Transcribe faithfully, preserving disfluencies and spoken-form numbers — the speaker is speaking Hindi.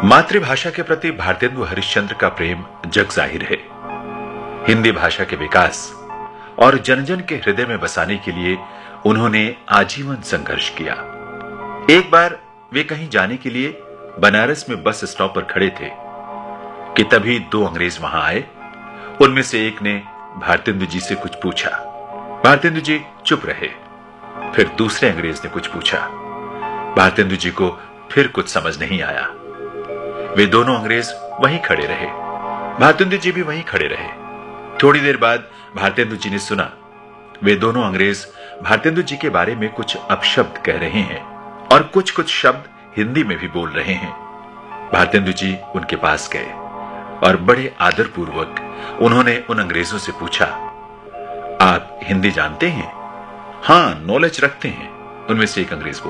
मातृभाषा के प्रति भारतेंदु हरिश्चंद्र का प्रेम जग जाहिर है। हिंदी भाषा के विकास और जन जन के हृदय में बसाने के लिए उन्होंने आजीवन संघर्ष किया। एक बार वे कहीं जाने के लिए बनारस में बस स्टॉप पर खड़े थे कि तभी दो अंग्रेज वहां आए। उनमें से एक ने भारतेंदु जी से कुछ पूछा। भारतेंदु जी चुप रहे। फिर दूसरे अंग्रेज ने कुछ पूछा। भारतेंदु जी को फिर कुछ समझ नहीं आया। वे दोनों अंग्रेज वहीं खड़े रहे। भारतेंदु जी भी वहीं खड़े रहे। थोड़ी देर बाद भारतेंदु जी ने सुना वे दोनों अंग्रेज भारतेंदु जी के बारे में कुछ अपशब्द कह रहे हैं और कुछ कुछ शब्द हिंदी में भी बोल रहे हैं। भारतेंदु जी उनके पास गए और बड़े आदरपूर्वक उन्होंने उन अंग्रेजों से पूछा, आप हिंदी जानते हैं? हां, नॉलेज रखते हैं, उनमें से एक अंग्रेज बोला।